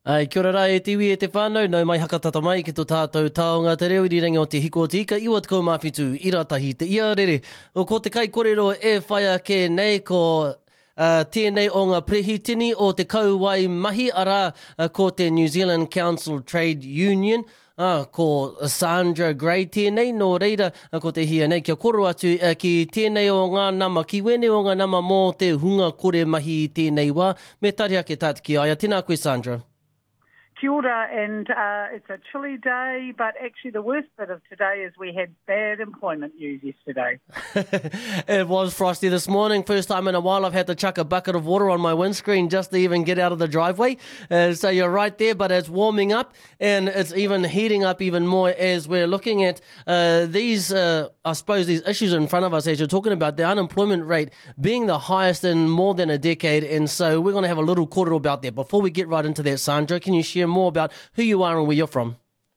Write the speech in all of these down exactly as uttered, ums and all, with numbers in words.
Ai, kia ora e te iwi e te whānau, nau mai hakatata mai ki tō tātou taonga te reo i ringa o te hiko o te ika, iwa te kou mawhitu, iratahi te ia rere. O ko te kai korero e whaia ke nei ko uh, tēnei o ngā prehitini o te kauwai mahi ara uh, ko te New Zealand Council Trade Union. Ah, ko Sandra Gray tēnei, nō reira uh, ko te hia nei kia koro atu uh, ki tēnei o ngā nama, ki wene o ngā nama mō te hunga kore mahi i tēnei wā. Me tari ake tāti ki aia, tēnā koe Sandra. Kia ora, and uh, it's a chilly day, but actually the worst bit of today is we had bad employment news yesterday. It was frosty this morning. First time in a while I've had to chuck a bucket of water on my windscreen just to even get out of the driveway. Uh, so you're right there, but it's warming up and it's even heating up even more as we're looking at uh, these, uh, I suppose, these issues in front of us as you're talking about the unemployment rate being the highest in more than a decade. And so we're going to have a little quarter about that. Before we get right into that, Sandra, can you share more about who you are and where you're from?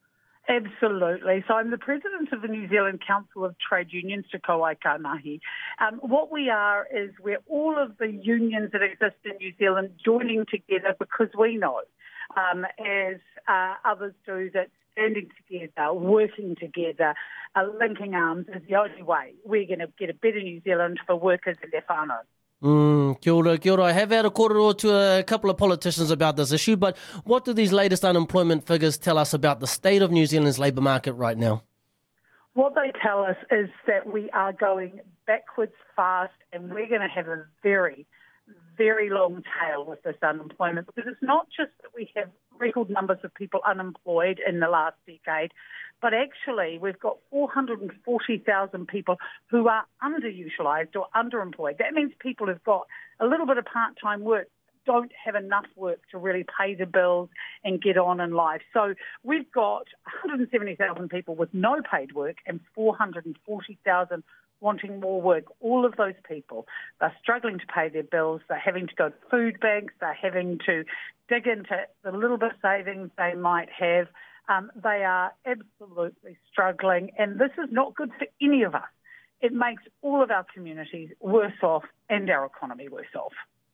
Absolutely. So I'm the president of the New Zealand Council of Trade Unions, Te Kauai Kanahi. Um, what we are is we're all of the unions that exist in New Zealand joining together because we know, um, as uh, others do, that standing together, working together, uh, linking arms is the only way we're going to get a better New Zealand for workers and their whānau. Mm, kia ora, kia ora. I have had a korero to a couple of politicians about this issue, but what do these latest unemployment figures tell us about the state of New Zealand's labour market right now? What they tell us is that we are going backwards fast and we're going to have a very, very long tail with this unemployment, because it's not just that we have record numbers of people unemployed in the last decade, but actually we've got four hundred forty thousand people who are underutilised or underemployed. That means people who've got a little bit of part-time work don't have enough work to really pay the bills and get on in life. So we've got one hundred seventy thousand people with no paid work and four hundred forty thousand wanting more work. All of those people are struggling to pay their bills. They're having to go to food banks. They're having to dig into the little bit of savings they might have. Um, they are absolutely struggling, and this is not good for any of us. It makes all of our communities worse off and our economy worse off.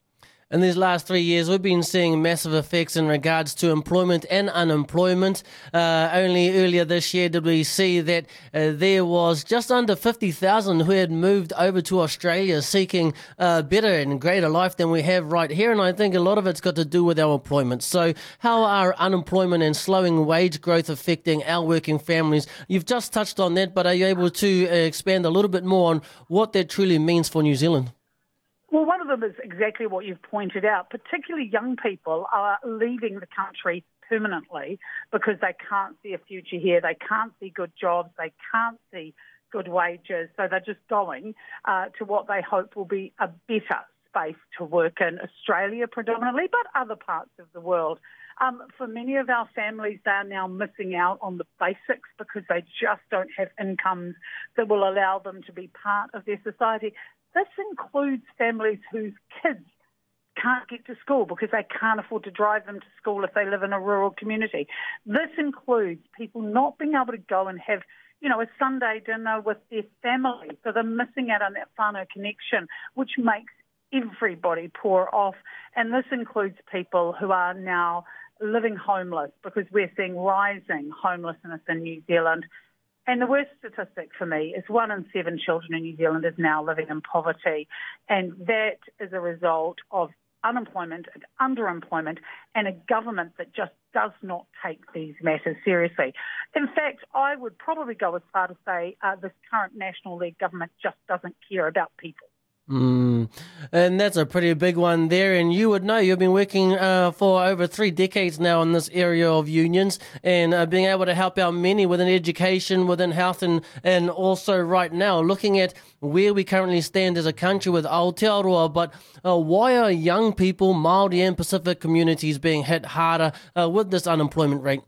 In these last three years, we've been seeing massive effects in regards to employment and unemployment. Uh, only earlier this year did we see that uh, there was just under fifty thousand who had moved over to Australia seeking a better and greater life than we have right here. And I think a lot of it's got to do with our employment. So how are unemployment and slowing wage growth affecting our working families? You've just touched on that, but are you able to uh, expand a little bit more on what that truly means for New Zealand? Well, one of them is exactly what you've pointed out. Particularly young people are leaving the country permanently because they can't see a future here. They can't see good jobs. They can't see good wages. So they're just going uh, to what they hope will be a better space to work in, Australia predominantly, but other parts of the world. Um, for many of our families, they are now missing out on the basics because they just don't have incomes that will allow them to be part of their society. This includes families whose kids can't get to school because they can't afford to drive them to school if they live in a rural community. This includes people not being able to go and have, you know, a Sunday dinner with their family. So they're missing out on that whānau connection, which makes everybody poor off. And this includes people who are now living homeless because we're seeing rising homelessness in New Zealand. And the worst statistic for me is one in seven children in New Zealand is now living in poverty. And that is a result of unemployment and underemployment and a government that just does not take these matters seriously. In fact, I would probably go as far to say uh, this current National League government just doesn't care about people. Mm. And that's a pretty big one there. And you would know, you've been working uh, for over three decades now in this area of unions and uh, being able to help out many within education, within health, and, and also right now looking at where we currently stand as a country with Aotearoa. But uh, why are young people, Māori and Pacific communities being hit harder uh, with this unemployment rate?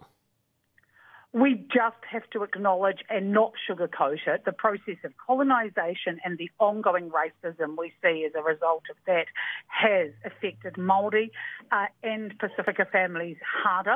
We just have to acknowledge and not sugarcoat it. The process of colonisation and the ongoing racism we see as a result of that has affected Māori uh, and Pacifica families harder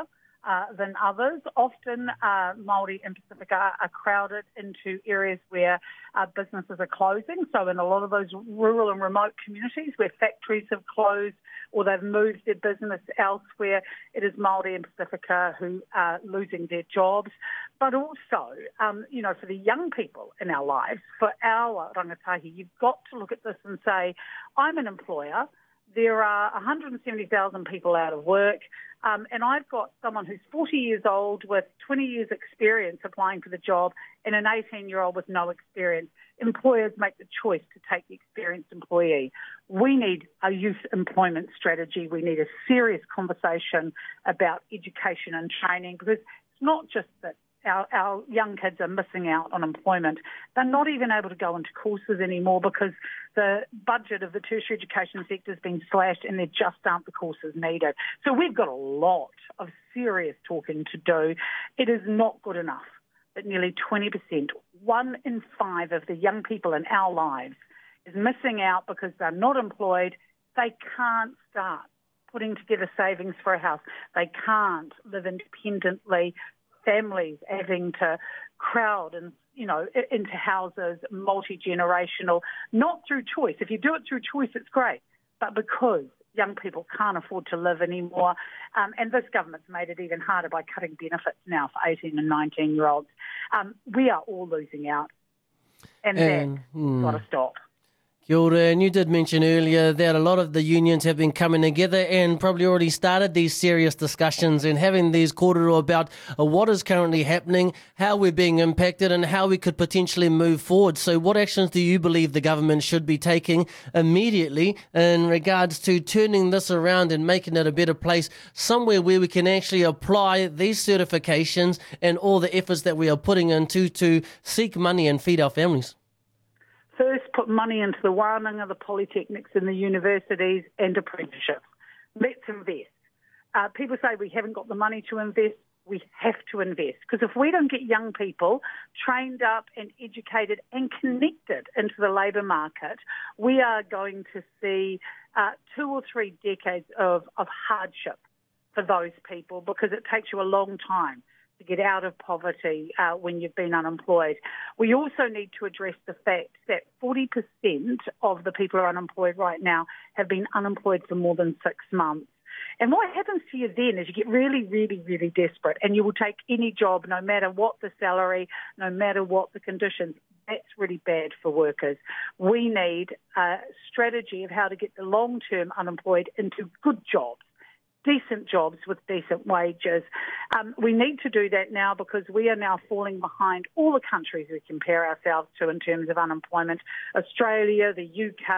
uh, than others. Often uh, Māori in Pacifica are crowded into areas where uh, businesses are closing. So in a lot of those rural and remote communities where factories have closed or they've moved their business elsewhere, it is Māori in Pacifica who are losing their jobs. But also, um, you know, for the young people in our lives, for our rangatahi, you've got to look at this and say, I'm an employer. There are one hundred seventy thousand people out of work, um, and I've got someone who's forty years old with twenty years experience applying for the job and an eighteen-year-old with no experience. Employers make the choice to take the experienced employee. We need a youth employment strategy. We need a serious conversation about education and training, because it's not just that Our, our young kids are missing out on employment. They're not even able to go into courses anymore because the budget of the tertiary education sector has been slashed and there just aren't the courses needed. So we've got a lot of serious talking to do. It is not good enough that nearly twenty percent, one in five of the young people in our lives is missing out because they're not employed. They can't start putting together savings for a house. They can't live independently. Families having to crowd and, you know, into houses, multi-generational, not through choice. If you do it through choice, it's great, but because young people can't afford to live anymore, um, and this government's made it even harder by cutting benefits now for eighteen and nineteen-year-olds, um, we are all losing out, and, and that's hmm. got to stop. Kia ora, and you did mention earlier that a lot of the unions have been coming together and probably already started these serious discussions and having these kōrero about uh, what is currently happening, how we're being impacted and how we could potentially move forward. So what actions do you believe the government should be taking immediately in regards to turning this around and making it a better place, somewhere where we can actually apply these certifications and all the efforts that we are putting into to seek money and feed our families? First, put money into the wānanga, the polytechnics and the universities and apprenticeships. Let's invest. Uh, people say we haven't got the money to invest. We have to invest, because if we don't get young people trained up and educated and connected into the labour market, we are going to see uh, two or three decades of, of hardship for those people, because it takes you a long time to get out of poverty uh, when you've been unemployed. We also need to address the fact that forty percent of the people who are unemployed right now have been unemployed for more than six months. And what happens to you then is you get really, really, really desperate, and you will take any job, no matter what the salary, no matter what the conditions. That's really bad for workers. We need a strategy of how to get the long-term unemployed into good jobs, decent jobs with decent wages. Um, we need to do that now, because we are now falling behind all the countries we compare ourselves to in terms of unemployment. Australia, the U K,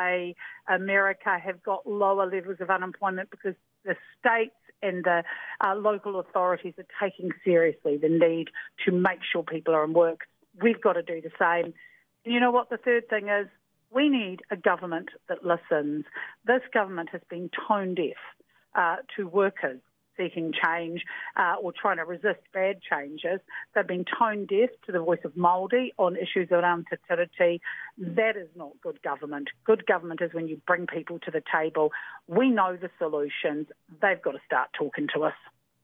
America have got lower levels of unemployment because the states and the uh, local authorities are taking seriously the need to make sure people are in work. We've got to do the same. And you know what the third thing is? We need a government that listens. This government has been tone deaf Uh, to workers seeking change uh, or trying to resist bad changes. They've been tone deaf to the voice of Māori on issues around te tiriti. That is not good government. Good government is when you bring people to the table. We know the solutions. They've got to start talking to us.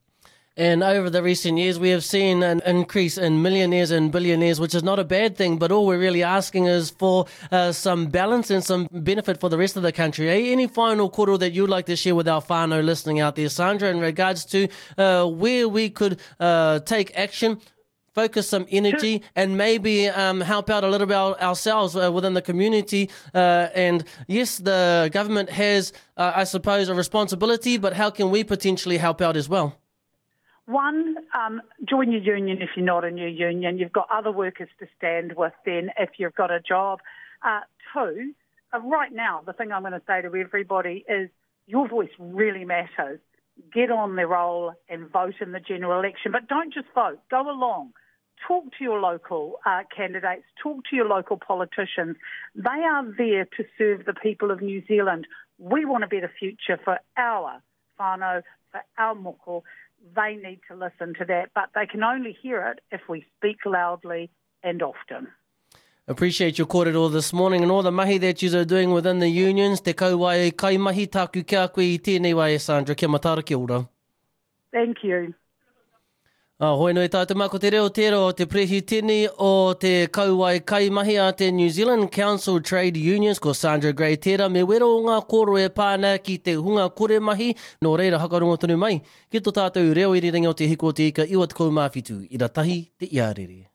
And over the recent years, we have seen an increase in millionaires and billionaires, which is not a bad thing, but all we're really asking is for uh, some balance and some benefit for the rest of the country. Eh? Any final kōrero that you'd like to share with our whānau listening out there, Sandra, in regards to uh, where we could uh, take action, focus some energy, and maybe um, help out a little bit ourselves uh, within the community? Uh, and yes, the government has, uh, I suppose, a responsibility, but how can we potentially help out as well? One, um, join your union if you're not in your union. You've got other workers to stand with then if you've got a job. Uh, two, uh, right now, the thing I'm going to say to everybody is your voice really matters. Get on the roll and vote in the general election. But don't just vote. Go along. Talk to your local uh, candidates. Talk to your local politicians. They are there to serve the people of New Zealand. We want a better future for our whānau, for our moko. They need to listen to that, but they can only hear it if we speak loudly and often. Appreciate your kōrero this morning and all the mahi that you are doing within the unions. Te kauai kai mahi taku kia koe I tēnei wai, Sandra. Kia matara, kia ora. Thank you. Ah, hoi noi tātou mako te reo tero o te prehitini o te kauai kaimahi a te New Zealand Council Trade Unions ko Sandra Gray tera me wero o ngā koro e pāna ki te hunga kore mahi no reira hakarongo tonu mai ki tō tātou reo irirangi o te hiko o te ika iwa te kaumāwhitu i ratahi te iarere.